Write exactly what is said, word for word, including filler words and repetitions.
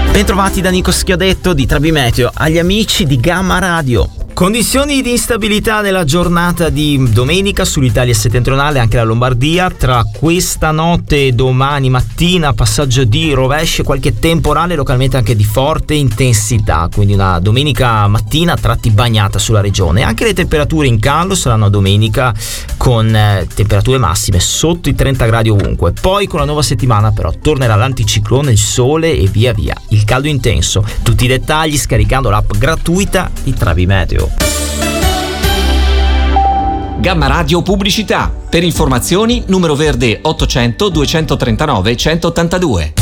Bentrovati da Nico Schiodetto di Trabimeteo, agli amici di Gamma Radio. Condizioni di instabilità nella giornata di domenica sull'Italia settentrionale, anche la Lombardia. Tra questa notte e domani mattina passaggio di rovesce, qualche temporale localmente anche di forte intensità, quindi una domenica mattina a tratti bagnata sulla regione. Anche le temperature in calo saranno domenica con eh, temperature massime sotto i trenta gradi ovunque. Poi con la nuova settimana però tornerà l'anticiclone, il sole e via via il caldo intenso. Tutti i dettagli scaricando l'app gratuita di Trabimeteo. Gamma Radio Pubblicità. Per informazioni numero verde ottocento duecentotrentanove centottantadue.